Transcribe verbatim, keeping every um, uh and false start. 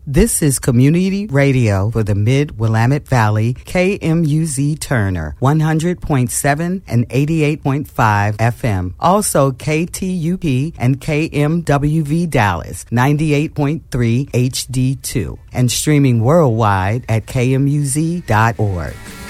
This is Community Radio for the Mid-Willamette Valley, K M U Z Turner, one hundred point seven and eighty-eight point five F M. Also K T U P and K M W V Dallas, ninety-eight point three H D two. And streaming worldwide at K M U Z dot org.